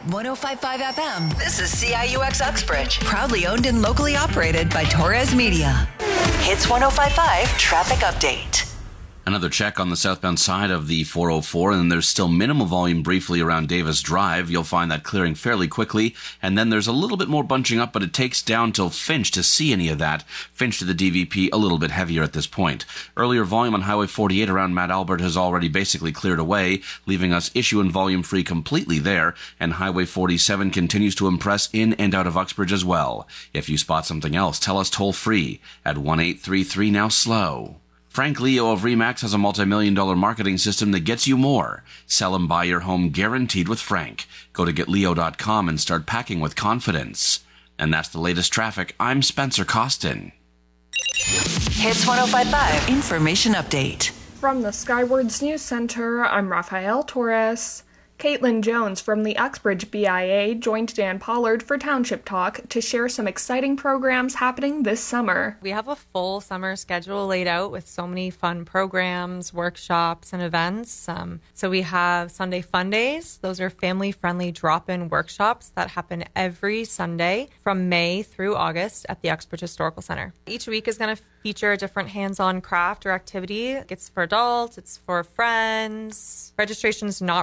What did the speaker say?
105.5 FM. This is CIUX Uxbridge. Proudly owned and locally operated by Torres Media. Hits 105.5 Traffic Update. Another check on the southbound side of the 404, and then there's still minimal volume briefly around Davis Drive. You'll find that clearing fairly quickly, and then there's a little bit more bunching up, but it takes down till Finch to see any of that. Finch to the DVP, a little bit heavier at this point. Earlier volume on Highway 48 around Mount Albert has already basically cleared away, leaving us issue and volume free completely there, and Highway 47 continues to impress in and out of Uxbridge as well. If you spot something else, tell us toll free at 1-833 now slow. Frank Leo of RE/MAX has a multi-million-dollar marketing system that gets you more. Sell and buy your home guaranteed with Frank. Go to getleo.com and start packing with confidence. And that's the latest traffic. I'm Spencer Costin. Hits 105.5 Information Update. From the Skywards News Center, I'm Rafael Torres. Caitlin Jones from the Uxbridge BIA joined Dan Pollard for Township Talk to share some exciting programs happening this summer. We have a full summer schedule laid out with so many fun programs, workshops, and events. So we have Sunday Fun Days. Those are family-friendly drop-in workshops that happen every Sunday from May through August at the Uxbridge Historical Center. Each week is going to feature a different hands-on craft or activity. It's for adults, it's for friends. Registration is not